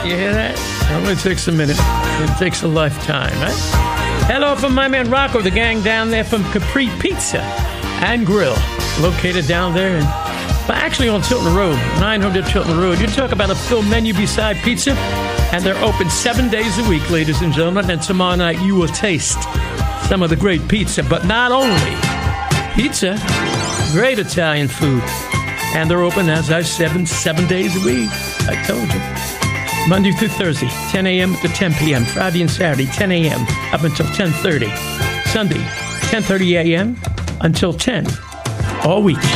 You hear that? It only takes a minute. It takes a lifetime, right? Hello from my man Rocco, the gang down there from Capri Pizza and Grill, located down there actually on Tilton Road, 900 Tilton Road. You talk about a full menu beside pizza, and they're open 7 days a week, ladies and gentlemen. And tomorrow night you will taste some of the great pizza, but not only pizza, great Italian food. And they're open, as I said, 7 days a week. I told you. Monday through Thursday, 10 a.m. to 10 p.m. Friday and Saturday, 10 a.m. up until 10:30. Sunday, 10:30 a.m. until 10. All week.